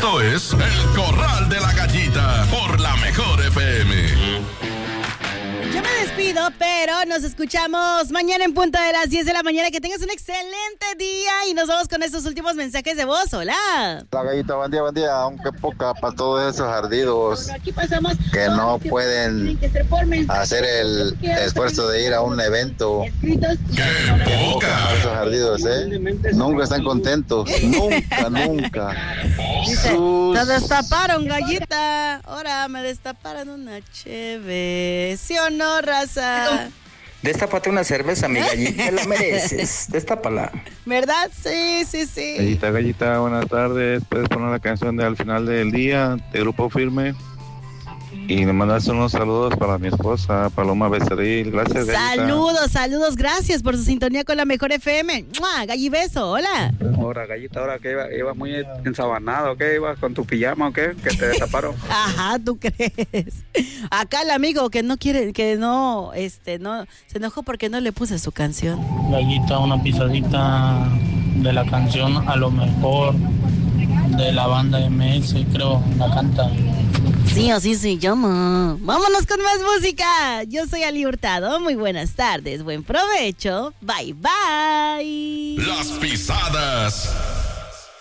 Esto es El Corral de la Gallita por la Mejor FM. Yo me despido, pero nos escuchamos mañana en punto de las 10 de la mañana. Que tengas un excelente día y nos vamos con estos últimos mensajes de voz. Hola. La Gallita, buen día, aunque poca para todos esos ardidos que no pueden hacer el esfuerzo de ir a un evento. ¡Qué poca! Esos ardidos, nunca están contentos, nunca. Dice, te destaparon, Gallita. Ahora me destaparon una cheve. ¿Sí o no, raza? Destápate una cerveza, mi Gallita, te la mereces. Destápala. ¿Verdad? Sí. Gallita, buenas tardes. Puedes poner la canción de Al Final del Día, de Grupo Firme. Y me mandas unos saludos para mi esposa, Paloma Becerril. Gracias, Gallita. Saludos. Gracias por su sintonía con la Mejor FM. ¡Mua! Gallibeso, hola. Ahora, Gallita, ahora que ibas muy ensabanado, ¿qué? ¿Ibas con tu pijama o qué? Que te destaparon. Ajá, ¿tú crees? Acá el amigo que no quiere, que no se enojó porque no le puse su canción. Gallita, una pisadita de la canción A lo Mejor de la banda MS, creo, la canta. Sí, así se llama. Vámonos con más música. Yo soy Ali Hurtado. Muy buenas tardes. Buen provecho. Bye, bye. Las pisadas